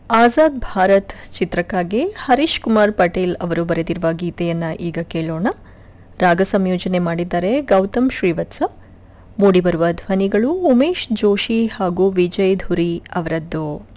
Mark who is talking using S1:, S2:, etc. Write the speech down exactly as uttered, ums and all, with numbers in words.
S1: ಆಜಾದ್ ಭಾರತ್ ಚಿತ್ರಕ್ಕಾಗಿ ಹರೀಶ್ ಕುಮಾರ್ ಪಟೇಲ್ ಅವರು ಬರೆದಿರುವ ಗೀತೆಯನ್ನ ಈಗ ಕೇಳೋಣ. ರಾಗ ಸಂಯೋಜನೆ ಮಾಡಿದ್ದಾರೆ ಗೌತಮ್ ಶ್ರೀವತ್ಸ. ಮೂಡಿಬರುವ ಧ್ವನಿಗಳು ಉಮೇಶ್ ಜೋಶಿ ಹಾಗೂ ವಿಜಯ್ ಧುರಿ ಅವರದ್ದು.